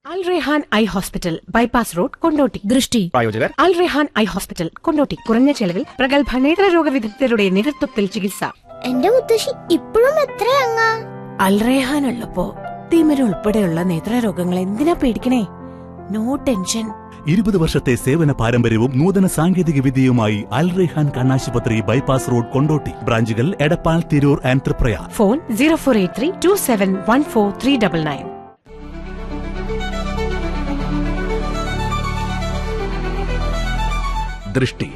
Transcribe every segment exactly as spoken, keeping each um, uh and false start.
അൽ Rehan eye hospital, bypass road, Kondotty. ദൃഷ്ടി പ്രായോജകർ അൽ Rehan eye hospital, Kondotty. കുറഞ്ഞ ചെലവിൽ പ്രഗത്ഭ നേത്രരോഗ വിദഗ്ധരുടെ നേതൃത്വത്തിൽ ചികിത്സ. എന്റെ മുത്തശ്ശി ഇപ്പോഴും എത്രയങ്ങ? അൽ റെഹാൻ ഉള്ളപ്പോ തിമിര ഉൾപ്പെടെയുള്ള നേത്രരോഗങ്ങൾ എന്തിനാ പേടിക്കണേ? No tension. ഇരുപത് വർഷത്തെ സേവന പാരമ്പര്യവും നൂതന സാങ്കേതിക വിദ്യയുമായി അൽ റെഹാൻ കണ്ണാശുപത്രി, ബൈപ്പാസ് റോഡ്, കൊണ്ടോട്ടി. ബ്രാഞ്ചുകൾ Edappal, Tirur and Triprayar. Phone zero four eight three to seven one four three double nine. ദൃഷ്ടി.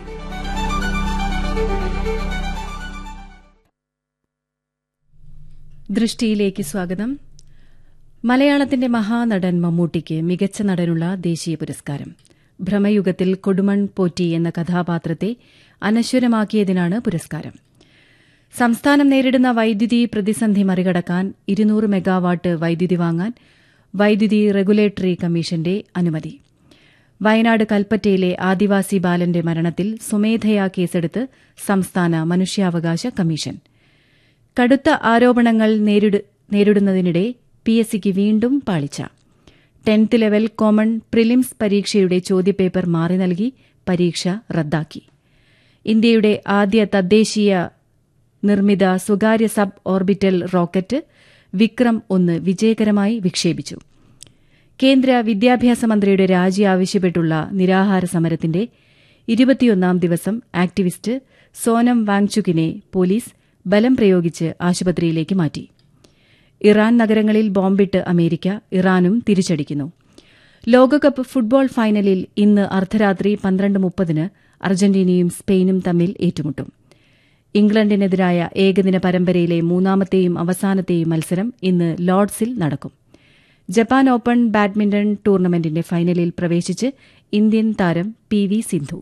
ദൃഷ്ടിയിലേക്ക് സ്വാഗതം. മലയാളത്തിന്റെ മഹാനടൻ മമ്മൂട്ടിക്ക് മികച്ച നടനുള്ള ദേശീയ പുരസ്കാരം. ഭ്രമയുഗത്തിൽ കൊടുമൺ പോറ്റി എന്ന കഥാപാത്രത്തെ അനശ്വരമാക്കിയതിനാണ് പുരസ്കാരം. സംസ്ഥാനം നേരിടുന്ന വൈദ്യുതി പ്രതിസന്ധി മറികടക്കാൻ ഇരുന്നൂറ് മെഗാവാട്ട് വൈദ്യുതി വാങ്ങാൻ വൈദ്യുതി റെഗുലേറ്ററി കമ്മീഷന്റെ അനുമതി. വയനാട് കൽപ്പറ്റയിലെ ആദിവാസി ബാലന്റെ മരണത്തിൽ സ്വമേധയാ കേസെടുത്ത് സംസ്ഥാന മനുഷ്യാവകാശ കമ്മീഷൻ. കടുത്ത ആരോപണങ്ങൾ നേരിടുന്നതിനിടെ പി എസ് സിക്ക് വീണ്ടും പാളിച്ച. ടെൻത്ത് ലെവൽ കോമൺ പ്രിലിംസ് പരീക്ഷയുടെ ചോദ്യപേപ്പർ മാറി നൽകി പരീക്ഷ റദ്ദാക്കി. ഇന്ത്യയുടെ ആദ്യ തദ്ദേശീയ നിർമ്മിത സ്വകാര്യ സബ് ഓർബിറ്റൽ റോക്കറ്റ് വിക്രം ഒന്ന് വിജയകരമായി വിക്ഷേപിച്ചു. കേന്ദ്ര വിദ്യാഭ്യാസ മന്ത്രിയുടെ രാജി ആവശ്യപ്പെട്ടുള്ള നിരാഹാര സമരത്തിന്റെ ഇരുപത്തിയൊന്നാം ദിവസം ആക്ടിവിസ്റ്റ് സോനം വാങ്ചുകിനെ പോലീസ് ബലം പ്രയോഗിച്ച് ആശുപത്രിയിലേക്ക് മാറ്റി. ഇറാൻ നഗരങ്ങളിൽ ബോംബിട്ട് അമേരിക്ക, ഇറാനും തിരിച്ചടിക്കുന്നു. ലോകകപ്പ് ഫുട്ബോൾ ഫൈനലിൽ ഇന്ന് അർദ്ധരാത്രി പന്ത്രണ്ട് മുപ്പതിന് അർജന്റീനയും സ്പെയിനും തമ്മിൽ ഏറ്റുമുട്ടും. ഇംഗ്ലണ്ടിനെതിരായ ഏകദിന പരമ്പരയിലെ മൂന്നാമത്തെയും അവസാനത്തെയും മത്സരം ഇന്ന് ലോർഡ്സിൽ നടക്കും. ജപ്പാൻ ഓപ്പൺ ബാഡ്മിന്റൺ ടൂർണമെന്റിന്റെ ഫൈനലിൽ പ്രവേശിച്ച് ഇന്ത്യൻ താരം പി വി സിന്ധു.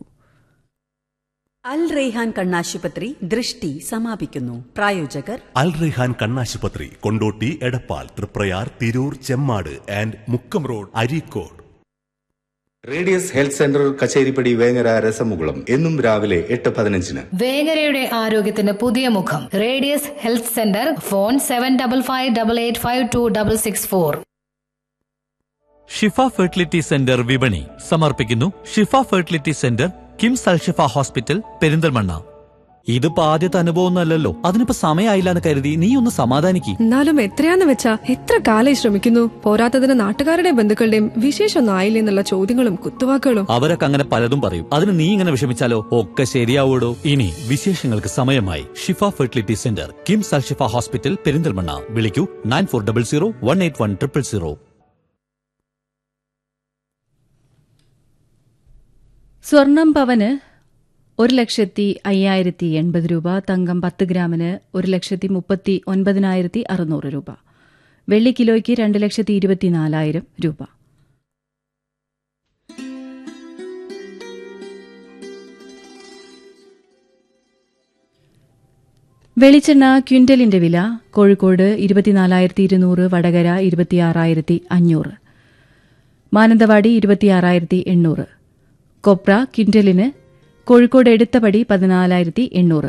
അൽ റെയ്ഹാൻ കണ്ണാശുപത്രി ദൃഷ്ടി സമാപിക്കുന്നു. പ്രായോജകർ അൽ റെയ്ഹാൻ കണ്ണാശുപത്രി, Kondotty, Edappal, Triprayar, Tirur, Chemmad and Mukkam road, Areekode. Radius health centre, Kacheripadi, Vengara, രസമുകുളം. എന്നും രാവിലെ എട്ട് പതിനഞ്ചിന്. വേങ്ങരയുടെ ആരോഗ്യത്തിന് പുതിയ മുഖം. Radius health centre. Phone seven double five double eight five to double six four. Shifa fertility centre വിപണി സമർപ്പിക്കുന്നു. ഷിഫ fertility centre, KIMS Alshifa hospital, Perinthalmanna. ഇതിപ്പോ ആദ്യത്തെ അനുഭവമൊന്നുമല്ലല്ലോ. അതിനിപ്പോ സമയമായില്ലാന്ന് കരുതി നീ ഒന്ന് സമാധാനിക്ക്. എന്നാലും എത്രയാന്ന് വെച്ചാ എത്ര കാലായി ശ്രമിക്കുന്നു. പോരാത്തതിന് നാട്ടുകാരുടെയും ബന്ധുക്കളുടെയും വിശേഷമൊന്നും ആയില്ലേ എന്നുള്ള ചോദ്യങ്ങളും കുത്തുവാക്കുകളും. അവരൊക്കെ അങ്ങനെ പലതും പറയും. അതിന് നീ ഇങ്ങനെ വിഷമിച്ചാലോ? ഒക്കെ ശരിയാവൂടോ. ഇനി വിശേഷങ്ങൾക്ക് സമയമായി. ഷിഫ fertility centre, KIMS Alshifa hospital, Perinthalmanna. വിളിക്കൂ nine four double zero one eight one triple zero. സ്വർണം പവന് ഒരു ലക്ഷത്തി അയ്യായിരത്തി എൺപത് രൂപ. തങ്കം പത്ത് ഗ്രാമിന് ഒരു ലക്ഷത്തി മുപ്പത്തി ഒൻപതിനായിരത്തി അറുന്നൂറ് രൂപ. വെള്ളി കിലോയ്ക്ക് രണ്ട് ലക്ഷത്തി ഇരുപത്തിനാലായിരം രൂപ. വെളിച്ചെണ്ണ ക്വിന്റലിന്റെ വില: കോഴിക്കോട് ഇരുപത്തിനാലായിരത്തി ഇരുന്നൂറ്, വടകര ഇരുപത്തിയാറായിരത്തി അഞ്ഞൂറ്, മാനന്തവാടി ഇരുപത്തിയാറായിരത്തി എണ്ണൂറ്. കൊപ്ര ക്വിന്റലിന് കോഴിക്കോട് എടുത്തപടി പതിനാലായിരത്തി എണ്ണൂറ്,